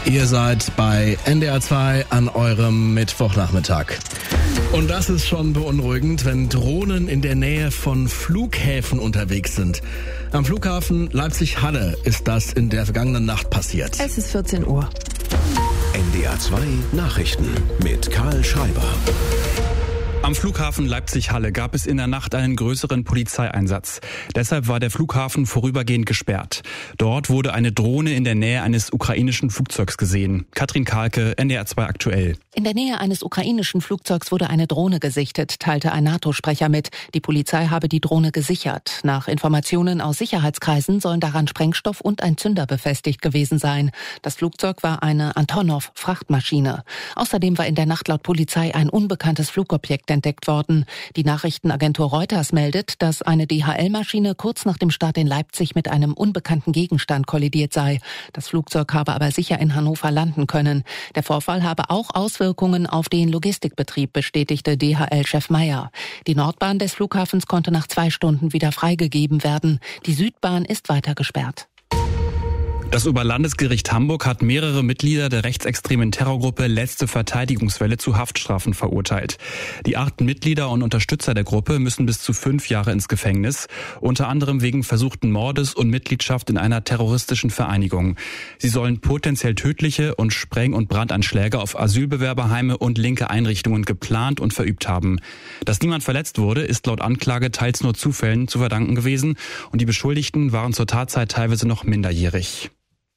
Ihr seid bei NDR 2 an eurem Mittwochnachmittag. Und das ist schon beunruhigend, wenn Drohnen in der Nähe von Flughäfen unterwegs sind. Am Flughafen Leipzig-Halle ist das in der vergangenen Nacht passiert. Es ist 14 Uhr. NDR 2 Nachrichten mit Karl Schreiber. Am Flughafen Leipzig-Halle gab es in der Nacht einen größeren Polizeieinsatz. Deshalb war der Flughafen vorübergehend gesperrt. Dort wurde eine Drohne in der Nähe eines ukrainischen Flugzeugs gesehen. Katrin Kahlke, NDR 2 aktuell. In der Nähe eines ukrainischen Flugzeugs wurde eine Drohne gesichtet, teilte ein NATO-Sprecher mit. Die Polizei habe die Drohne gesichert. Nach Informationen aus Sicherheitskreisen sollen daran Sprengstoff und ein Zünder befestigt gewesen sein. Das Flugzeug war eine Antonov-Frachtmaschine. Außerdem war in der Nacht laut Polizei ein unbekanntes Flugobjekt entdeckt worden. Die Nachrichtenagentur Reuters meldet, dass eine DHL-Maschine kurz nach dem Start in Leipzig mit einem unbekannten Gegenstand kollidiert sei. Das Flugzeug habe aber sicher in Hannover landen können. Der Vorfall habe auch Auswirkungen auf den Logistikbetrieb, bestätigte DHL-Chef Meyer. Die Nordbahn des Flughafens konnte nach 2 Stunden wieder freigegeben werden. Die Südbahn ist weiter gesperrt. Das Oberlandesgericht Hamburg hat mehrere Mitglieder der rechtsextremen Terrorgruppe Letzte Verteidigungswelle zu Haftstrafen verurteilt. Die 8 Mitglieder und Unterstützer der Gruppe müssen bis zu 5 Jahre ins Gefängnis, unter anderem wegen versuchten Mordes und Mitgliedschaft in einer terroristischen Vereinigung. Sie sollen potenziell tödliche und Spreng- und Brandanschläge auf Asylbewerberheime und linke Einrichtungen geplant und verübt haben. Dass niemand verletzt wurde, ist laut Anklage teils nur Zufällen zu verdanken gewesen und die Beschuldigten waren zur Tatzeit teilweise noch minderjährig.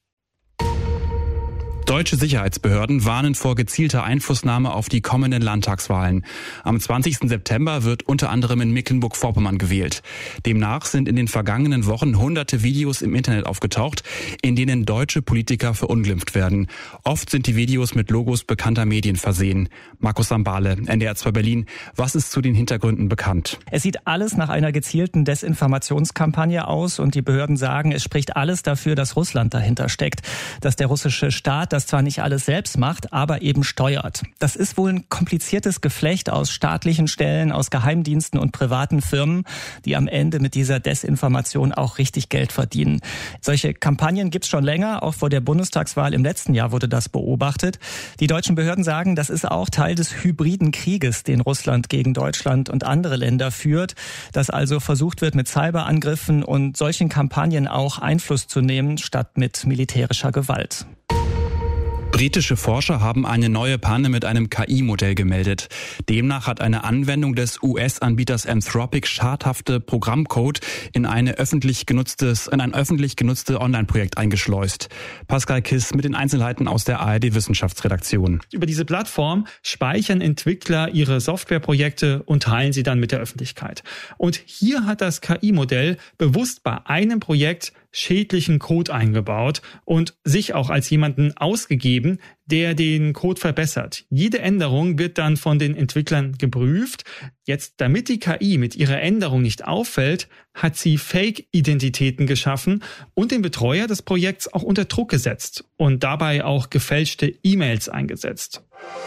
Deutsche Sicherheitsbehörden warnen vor gezielter Einflussnahme auf die kommenden Landtagswahlen. Am 20. September wird unter anderem in Mecklenburg-Vorpommern gewählt. Demnach sind in den vergangenen Wochen hunderte Videos im Internet aufgetaucht, in denen deutsche Politiker verunglimpft werden. Oft sind die Videos mit Logos bekannter Medien versehen. Markus Sambale, NDR 2 Berlin. Was ist zu den Hintergründen bekannt? Es sieht alles nach einer gezielten Desinformationskampagne aus und die Behörden sagen, es spricht alles dafür, dass Russland dahinter steckt, dass der russische Staat das zwar nicht alles selbst macht, aber eben steuert. Das ist wohl ein kompliziertes Geflecht aus staatlichen Stellen, aus Geheimdiensten und privaten Firmen, die am Ende mit dieser Desinformation auch richtig Geld verdienen. Solche Kampagnen gibt's schon länger, auch vor der Bundestagswahl im letzten Jahr wurde das beobachtet. Die deutschen Behörden sagen, das ist auch Teil des hybriden Krieges, den Russland gegen Deutschland und andere Länder führt, dass also versucht wird, mit Cyberangriffen und solchen Kampagnen auch Einfluss zu nehmen, statt mit militärischer Gewalt. Britische Forscher haben eine neue Panne mit einem KI-Modell gemeldet. Demnach hat eine Anwendung des US-Anbieters Anthropic schadhafte Programmcode in ein öffentlich genutztes Online-Projekt eingeschleust. Pascal Kiss mit den Einzelheiten aus der ARD-Wissenschaftsredaktion. Über diese Plattform speichern Entwickler ihre Softwareprojekte und teilen sie dann mit der Öffentlichkeit. Und hier hat das KI-Modell bewusst bei einem Projekt schädlichen Code eingebaut und sich auch als jemanden ausgegeben, der den Code verbessert. Jede Änderung wird dann von den Entwicklern geprüft. Jetzt, damit die KI mit ihrer Änderung nicht auffällt, hat sie Fake-Identitäten geschaffen und den Betreuer des Projekts auch unter Druck gesetzt und dabei auch gefälschte E-Mails eingesetzt.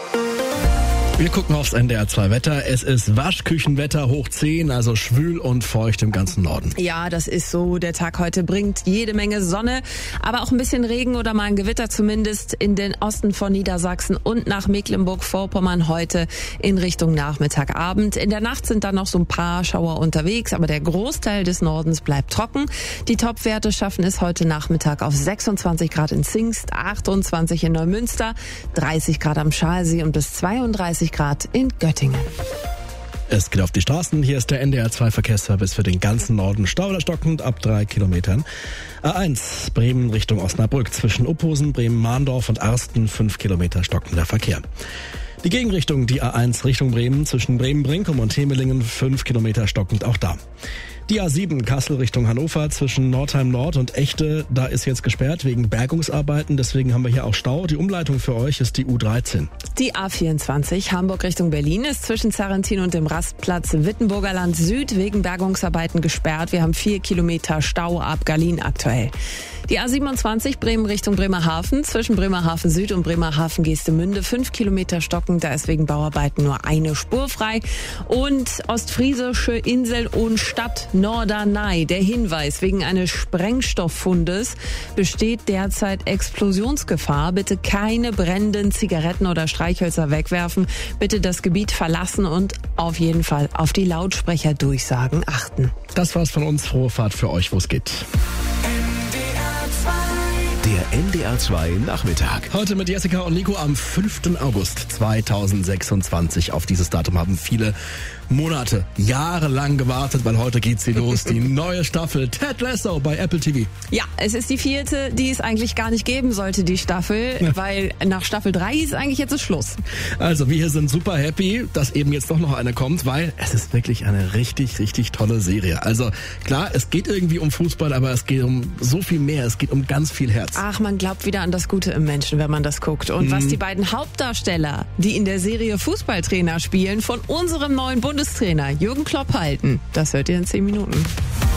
Wir gucken aufs NDR 2 Wetter. Es ist Waschküchenwetter hoch 10, also schwül und feucht im ganzen Norden. Ja, das ist so. Der Tag heute bringt jede Menge Sonne, aber auch ein bisschen Regen oder mal ein Gewitter zumindest in den Osten von Niedersachsen und nach Mecklenburg-Vorpommern heute in Richtung Nachmittagabend. In der Nacht sind dann noch so ein paar Schauer unterwegs, aber der Großteil des Nordens bleibt trocken. Die Topwerte schaffen es heute Nachmittag auf 26 Grad in Zingst, 28 in Neumünster, 30 Grad am Schalsee und bis 32 Grad in Göttingen. Es geht auf die Straßen. Hier ist der NDR 2 Verkehrsservice für den ganzen Norden. Stau oder stockend ab 3 Kilometern. A1 Bremen Richtung Osnabrück. Zwischen Uphosen, Bremen-Mahndorf und Arsten 5 Kilometer stockender Verkehr. Die Gegenrichtung, die A1 Richtung Bremen, zwischen Bremen-Brinkum und Hemelingen 5 Kilometer stockend auch da. Die A7 Kassel Richtung Hannover zwischen Nordheim Nord und Echte, da ist jetzt gesperrt wegen Bergungsarbeiten, deswegen haben wir hier auch Stau. Die Umleitung für euch ist die U13. Die A24 Hamburg Richtung Berlin ist zwischen Zarrentin und dem Rastplatz Wittenburger Land Süd wegen Bergungsarbeiten gesperrt. Wir haben 4 Kilometer Stau ab Berlin aktuell. Die A27 Bremen Richtung Bremerhaven zwischen Bremerhaven Süd und Bremerhaven Geestemünde 5 Kilometer stockend, da ist wegen Bauarbeiten nur eine Spur frei. Und Ostfriesische Insel und Stadt Norderney. Der Hinweis: Wegen eines Sprengstofffundes besteht derzeit Explosionsgefahr. Bitte keine brennenden Zigaretten oder Streichhölzer wegwerfen. Bitte das Gebiet verlassen und auf jeden Fall auf die Lautsprecherdurchsagen achten. Das war's von uns. Frohe Fahrt für euch, wo es geht. Der NDR 2 Nachmittag. Heute mit Jessica und Nico am 5. August 2026. Auf dieses Datum haben viele Monate, jahrelang gewartet, weil heute geht sie los. Die neue Staffel Ted Lasso bei Apple TV. Ja, es ist die 4., die es eigentlich gar nicht geben sollte, die Staffel, weil nach Staffel 3 ist eigentlich jetzt Schluss. Also wir hier sind super happy, dass eben jetzt doch noch eine kommt, weil es ist wirklich eine richtig, richtig tolle Serie. Also klar, es geht irgendwie um Fußball, aber es geht um so viel mehr. Es geht um ganz viel Herz. Ach, man glaubt wieder an das Gute im Menschen, wenn man das guckt. Und was die beiden Hauptdarsteller, die in der Serie Fußballtrainer spielen, von unserem neuen Bundestrainer Jürgen Klopp halten, das hört ihr in 10 Minuten.